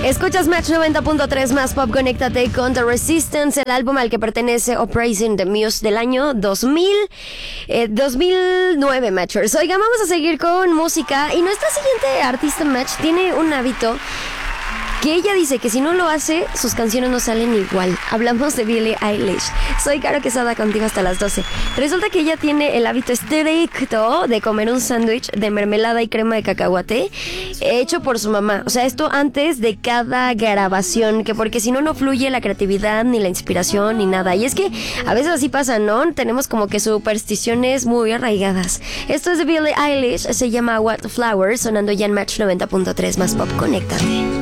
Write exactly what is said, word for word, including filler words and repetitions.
Escuchas Match noventa punto tres más pop, conéctate con The Resistance, el álbum al que pertenece Uprising the Muse del año dos mil, eh, dos mil nueve, Matchers. Oigan, vamos a seguir con música y nuestra siguiente artista, Match, tiene un hábito que ella dice que si no lo hace, sus canciones no salen igual. Hablamos de Billie Eilish. Soy Caro Quesada, contigo hasta las doce. Resulta que ella tiene el hábito estricto de comer un sándwich de mermelada y crema de cacahuate hecho por su mamá. O sea, esto antes de cada grabación, que porque si no, no fluye la creatividad, ni la inspiración, ni nada. Y es que a veces así pasa, ¿no? Tenemos como que supersticiones muy arraigadas. Esto es de Billie Eilish, se llama Wildflower, sonando ya en Match noventa punto tres más pop. Conéctate.